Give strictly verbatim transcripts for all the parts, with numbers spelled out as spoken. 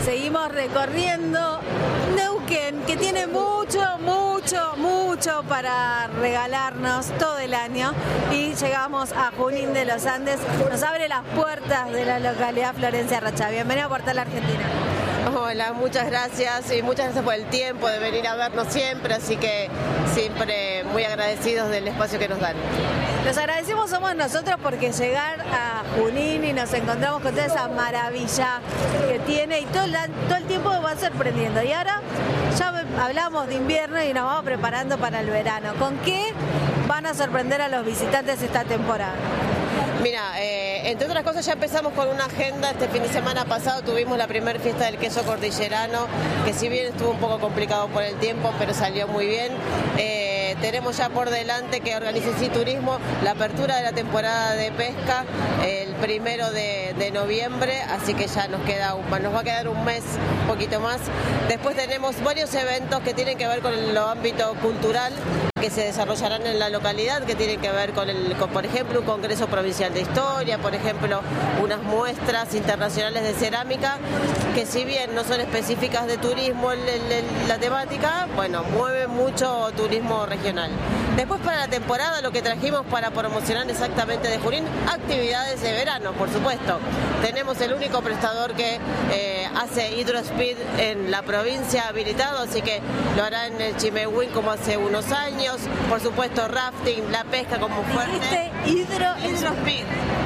seguimos recorriendo Neuquén, que tiene mucho, mucho, mucho para regalarnos todo el año, y llegamos a Junín de los Andes. Nos abre las puertas de la localidad Florencia Rocha. Bienvenida a Portal Argentina. Hola, muchas gracias y muchas gracias por el tiempo de venir a vernos siempre, así que siempre muy agradecidos del espacio que nos dan. Los agradecemos somos nosotros, porque llegar a Junín y nos encontramos con toda esa maravilla que tiene, y todo el, todo el tiempo va sorprendiendo. Y ahora ya hablamos de invierno y nos vamos preparando para el verano. ¿Con qué van a sorprender a los visitantes esta temporada? Mira, eh, entre otras cosas ya empezamos con una agenda. Este fin de semana pasado tuvimos la primera fiesta del queso cordillerano, que si bien estuvo un poco complicado por el tiempo, pero salió muy bien. Eh, tenemos ya por delante, que organiza Sí Turismo, la apertura de la temporada de pesca el primero de, de noviembre, así que ya nos queda un, nos va a quedar un mes, un poquito más. Después tenemos varios eventos que tienen que ver con el ámbito cultural, que se desarrollarán en la localidad, que tienen que ver con, el, con, por ejemplo, un congreso provincial de historia, por ejemplo, unas muestras internacionales de cerámica, que si bien no son específicas de turismo en, en, en la temática, bueno, mueve mucho turismo regional. Después, para la temporada, lo que trajimos para promocionar exactamente de Junín, actividades de verano, por supuesto. Tenemos el único prestador que eh, hace hidrospeed en la provincia habilitado, así que lo hará en el Chimehuín como hace unos años. Por supuesto, rafting, la pesca como fuerte. ¿Dijiste hidro, hidrospeed?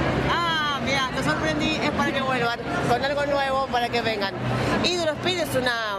Ah, mira, te sorprendí, es para que vuelvan con algo nuevo, para que vengan. Hidrospeed es una...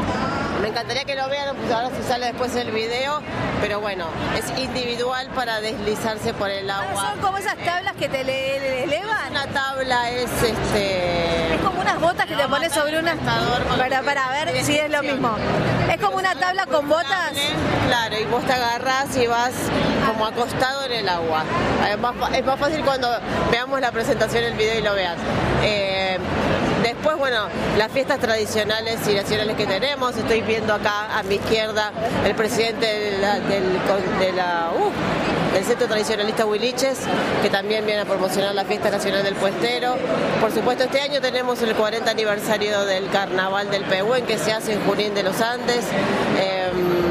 Me encantaría que lo vean, pues ahora si sale después el video, pero bueno, es individual para deslizarse por el agua. Ah, son como esas tablas que te le, le elevan. Una tabla es este... Es como unas botas que te pones sobre una... Para, para ver si es lo mismo. Es como una tabla con botas. Claro, y vos te agarrás y vas como acostado en el agua. Es más, es más fácil cuando veamos la presentación, el video y lo veas. Eh, Después, bueno, las fiestas tradicionales y nacionales que tenemos. Estoy viendo acá a mi izquierda el presidente de la, del, de la, uh, del Centro Tradicionalista Huiliches, que también viene a promocionar la Fiesta Nacional del Puestero. Por supuesto, este año tenemos el cuarenta aniversario del Carnaval del Pehuen, que se hace en Junín de los Andes. Eh,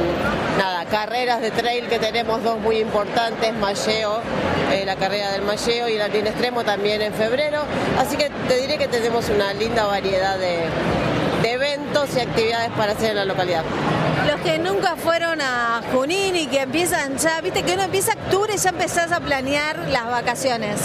Nada, carreras de trail, que tenemos dos muy importantes, Malleo, eh, la carrera del Malleo, y el Andín Extremo también en febrero. Así que te diré que tenemos una linda variedad de, de eventos y actividades para hacer en la localidad. Los que nunca fueron a Junín y que empiezan ya, viste que uno empieza octubre y ya empezás a planear las vacaciones.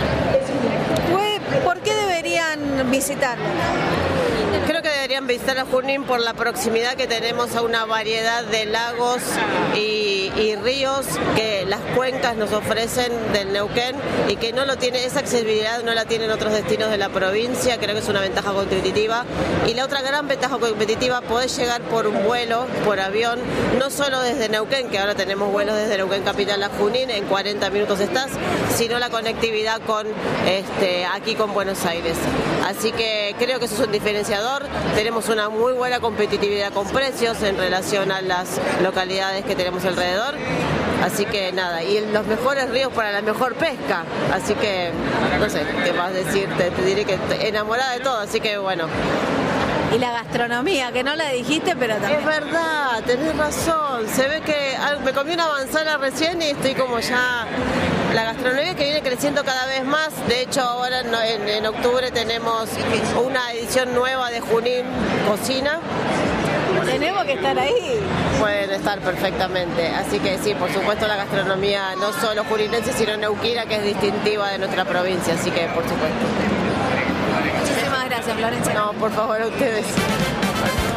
¿Por qué deberían visitarlo? Creo que deberían visitar a Junín por la proximidad que tenemos a una variedad de lagos y, y ríos que las cuencas nos ofrecen del Neuquén, y que no lo tiene, esa accesibilidad no la tienen otros destinos de la provincia. Creo que es una ventaja competitiva. Y la otra gran ventaja competitiva, podés llegar por un vuelo, por avión, no solo desde Neuquén, que ahora tenemos vuelos desde Neuquén Capital a Junín, en cuarenta minutos estás, sino la conectividad con este, aquí con Buenos Aires. Así que creo que eso es un diferenciador. Tenemos una muy buena competitividad con precios en relación a las localidades que tenemos alrededor. Así que nada, y los mejores ríos para la mejor pesca. Así que, no sé, ¿qué más decirte? Te diré que enamorada de todo, así que bueno. Y la gastronomía, que no la dijiste, pero también... Es verdad, tenés razón. Se ve que me comí una manzana recién y estoy como ya... La gastronomía que viene creciendo cada vez más. De hecho, ahora en, en octubre tenemos una edición nueva de Junín Cocina. Tenemos que estar ahí. Pueden estar perfectamente. Así que sí, por supuesto, la gastronomía no solo juninense, sino neuquina, que es distintiva de nuestra provincia. Así que, por supuesto. Muchísimas gracias, Florencia. No, por favor, a ustedes.